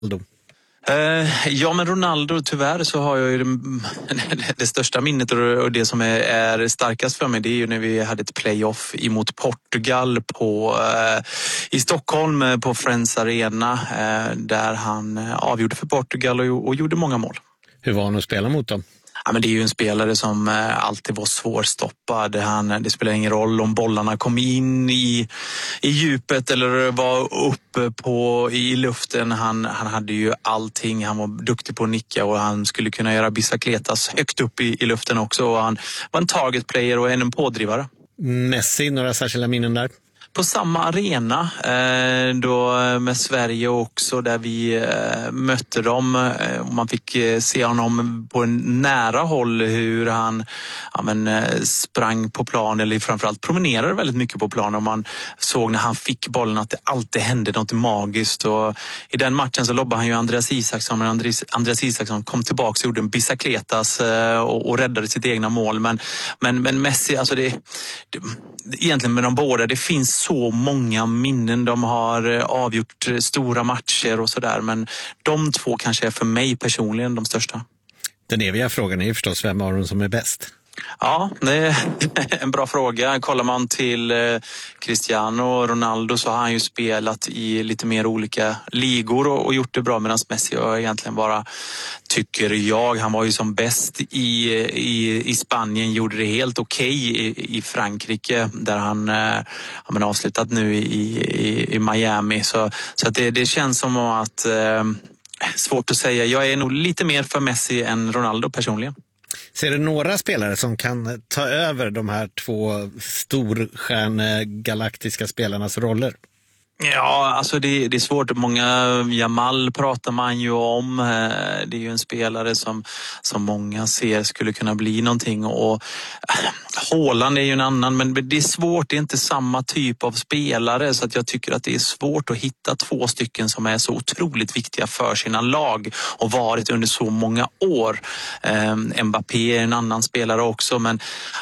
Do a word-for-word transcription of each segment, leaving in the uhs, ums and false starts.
Uh, ja, men Ronaldo, tyvärr så har jag ju det, det största minnet och det som är, är starkast för mig, det är ju när vi hade ett playoff emot Portugal på, uh, i Stockholm på Friends Arena, uh, där han avgjorde för Portugal och, och gjorde många mål. Hur var han att spela mot dem? Ja, men det är ju en spelare som alltid var svårstoppad. Han, det spelar ingen roll om bollarna kom in i, i djupet eller var uppe på, i luften. Han, han hade ju allting. Han var duktig på att nicka och han skulle kunna göra bicicletas högt upp i, i luften också. Och han var en target player och en pådrivare. Messi, några särskilda minnen där? På samma arena eh, då med Sverige också, där vi eh, mötte dem eh, och man fick eh, se honom på en nära håll hur han ja, men, eh, sprang på plan, eller framförallt promenerade väldigt mycket på plan, och man såg när han fick bollen att det alltid hände något magiskt. Och i den matchen så lobbade han ju Andreas Isaksson, men Andreas, Andreas Isaksson kom tillbaka och gjorde en bicicletas eh, och, och räddade sitt egna mål. Men, men, men Messi, alltså det, det egentligen med de båda, det finns så många minnen. De har avgjort stora matcher och sådär, men de två kanske är för mig personligen de största. Den eviga frågan är ju förstås, vem av dem som är bäst? Ja, det är en bra fråga. Kollar man till Cristiano Ronaldo så har han ju spelat i lite mer olika ligor och gjort det bra, medan Messi och egentligen bara, tycker jag, han var ju som bäst i, i, i Spanien, gjorde det helt okej okay i, i Frankrike, där han har man avslutat nu i, i, i Miami. Så, så att det, det känns som att eh, svårt att säga. Jag är nog lite mer för Messi än Ronaldo personligen. Ser du några spelare som kan ta över de här två storstjärnegalaktiska spelarnas roller? Ja, alltså det, det är svårt. Många, Jamal pratar man ju om. Det är ju en spelare som, som många ser skulle kunna bli någonting. Och Haaland är ju en annan, men det är svårt. Det är inte samma typ av spelare, så att jag tycker att det är svårt att hitta två stycken som är så otroligt viktiga för sina lag och varit under så många år. Eh, Mbappé är en annan spelare också, men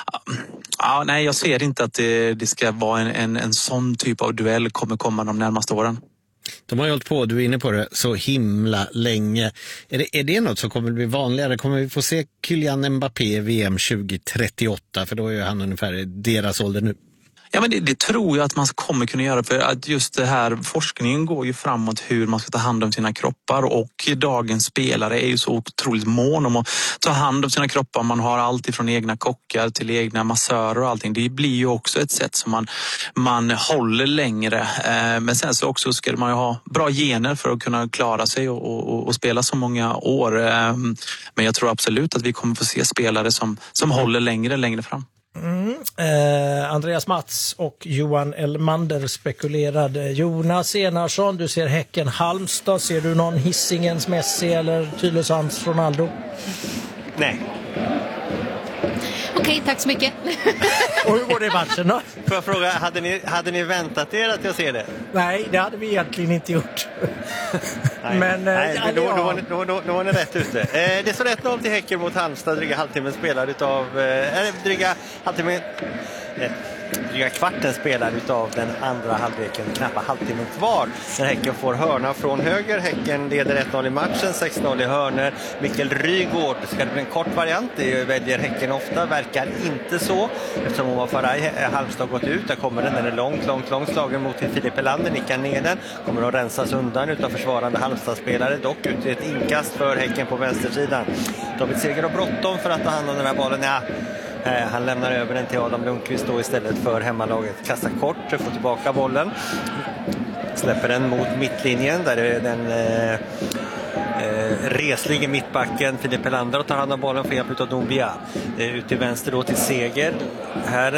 ja, nej, jag ser inte att det, det ska vara en, en, en sån typ av duell kommer komma de närmaste åren. De har ju hållit på, du är inne på det, så himla länge. Är det, är det något som kommer att bli vanligare? Kommer vi få se Kylian Mbappé i V M tjugo trettioåtta? För då är ju han ungefär deras ålder nu. Ja, men det, det tror jag att man kommer kunna göra, för att just det här, forskningen går ju framåt hur man ska ta hand om sina kroppar, och dagens spelare är ju så otroligt mån om att ta hand om sina kroppar. Man har allt ifrån egna kockar till egna massörer och allting. Det blir ju också ett sätt som man, man håller längre. Eh, men sen så också ska man ju ha bra gener för att kunna klara sig och, och, och spela så många år. Eh, men jag tror absolut att vi kommer få se spelare som, som håller längre, längre fram. Mm. Eh, Andreas Mats och Johan Elmander spekulerade. Jonas Enarsson, du ser Häcken Halmstad. Ser du någon Hisingens Messi eller Tylösands Ronaldo? Nej. Okej, tack så mycket. Och hur går det i matchen då? Får jag fråga, hade ni, hade ni väntat er att jag ser det? Nej, det hade vi egentligen inte gjort. Nej, men, nej, ja, då, då, var ni, då, då, då var ni rätt ute. Eh, det står ett noll till Häcken mot Halmstad. Dryga halvtimmen spelad utav... Eh, dryga halvtimmen... Eh, dryga kvarten spelad utav den andra halvleken. Knappa halvtimmen kvar. När Häcken får hörna från höger. Häcken leder ett noll i matchen. sex noll i hörner. Mikael Rygård. Ska det bli en kort variant? Det väljer Häcken ofta. Verkar inte så. Eftersom Omar Faraj Halmstad gått ut. Där kommer den. Den är långt, långt, långt slagen mot Filip Elander. Nickar ner den. Kommer att rensas undan utav försvarande Halmstad-spelare. Dock ut i ett inkast för Häcken på vänstersidan. David Seger har bråttom för att ta hand om den här bollen. Ja. Han lämnar över den till Adam Lundqvist då istället för hemmalaget. Kastar kort, får tillbaka bollen. Släpper den mot mittlinjen där är den eh, eh, reslige mittbacken Filip Elander och tar hand om bollen för hjälp av Dombia. Eh, ut till vänster då till Seger. Här